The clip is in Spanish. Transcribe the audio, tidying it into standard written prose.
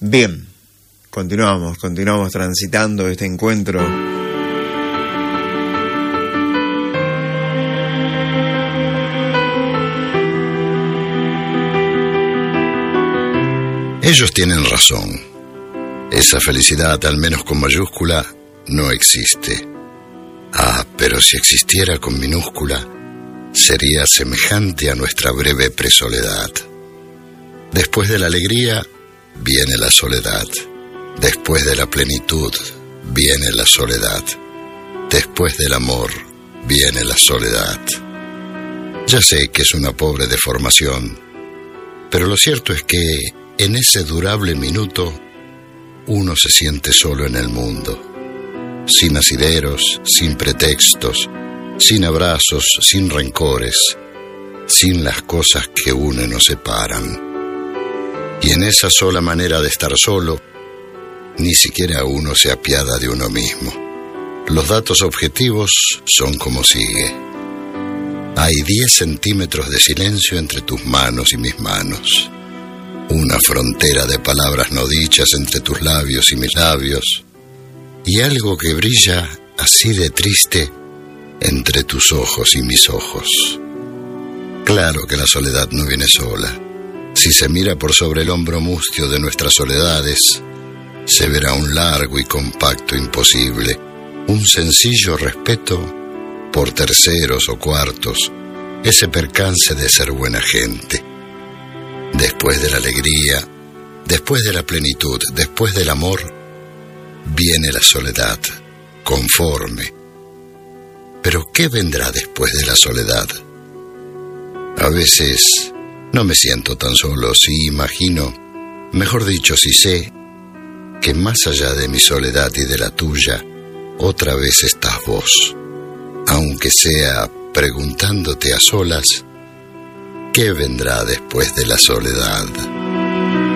Bien, continuamos transitando este encuentro. Ellos tienen razón. Esa felicidad, al menos con mayúscula, no existe. Pero si existiera con minúscula, sería semejante a nuestra breve presoledad. Después de la alegría, viene la soledad. Después de la plenitud, viene la soledad. Después del amor, viene la soledad. Ya sé que es una pobre deformación, pero lo cierto es que en ese durable minuto uno se siente solo en el mundo, sin asideros, sin pretextos, sin abrazos, sin rencores, sin las cosas que unen o separan. Y en esa sola manera de estar solo, ni siquiera uno se apiada de uno mismo. Los datos objetivos son como sigue. Hay 10 centímetros de silencio entre tus manos y mis manos. Una frontera de palabras no dichas entre tus labios y mis labios. Y algo que brilla así de triste entre tus ojos y mis ojos. Claro que la soledad no viene sola. Si se mira por sobre el hombro mustio de nuestras soledades, se verá un largo y compacto imposible, un sencillo respeto por terceros o cuartos, ese percance de ser buena gente. Después de la alegría, después de la plenitud, después del amor, viene la soledad, conforme. Pero ¿qué vendrá después de la soledad? A veces no me siento tan solo si imagino, mejor dicho, si sé, que más allá de mi soledad y de la tuya, otra vez estás vos, aunque sea preguntándote a solas, ¿qué vendrá después de la soledad?